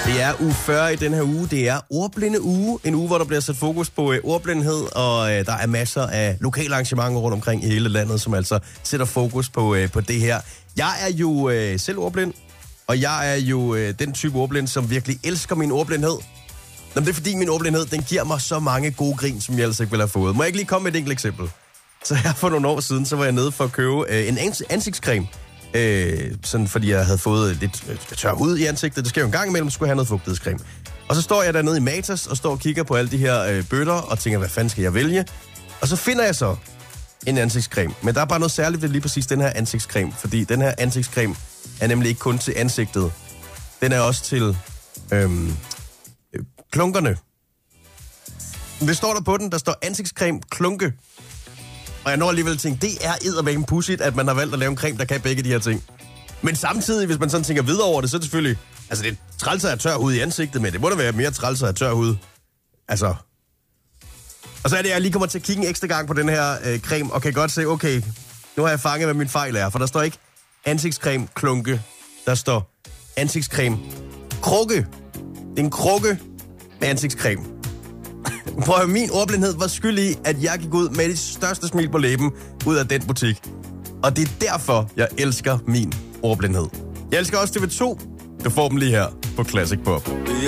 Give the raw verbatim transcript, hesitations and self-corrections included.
Det er uge fyrre i den her uge. Det er ordblinde uge. En uge, hvor der bliver sat fokus på øh, ordblindhed, og øh, der er masser af lokale arrangementer rundt omkring i hele landet, som altså sætter fokus på, øh, på det her. Jeg er jo øh, selv ordblind, og jeg er jo øh, den type ordblind, som virkelig elsker min ordblindhed. Jamen, det er fordi min ordblindhed, den giver mig så mange gode grin, som jeg ellers ikke ville have fået. Må jeg ikke lige komme med et enkelt eksempel? Så her for nogle år siden, så var jeg nede for at købe øh, en ans- ansigtscreme. Øh, sådan fordi jeg havde fået lidt øh, tør hud i ansigtet. Det sker jo en gang imellem, skulle jeg have noget fugtighedscreme. Og så står jeg dernede i Matas og står og kigger på alle de her øh, bøtter og tænker, hvad fanden skal jeg vælge? Og så finder jeg så en ansigtscreme. Men der er bare noget særligt ved lige præcis den her ansigtscreme. Fordi den her ansigtscreme er nemlig ikke kun til ansigtet. Den er også til øhm, øh, klunkerne. Hvad står der på den? Der står ansigtscreme klunke. Og jeg når alligevel at tænke, det er eddermame pudsigt, at man har valgt at lave en creme, der kan begge de her ting. Men samtidig, hvis man sådan tænker videre over det, så er det selvfølgelig... Altså, det er trælser af tør hud i ansigtet, men det må da være mere trælser af tør hud. Altså... Og så er det, at jeg lige kommer til at kigge en ekstra gang på den her øh, creme, og kan godt se, okay, nu har jeg fanget, hvad min fejl er. For der står ikke ansigtscreme klunke. Der står ansigtscreme krukke. Det er en krukke med ansigtscreme. Prøv at min ordblindhed var skyld i, at jeg gik ud med det største smil på læben ud af den butik. Og det er derfor, jeg elsker min ordblindhed. Jeg elsker også T V to. Du får dem lige her på Classic Pop.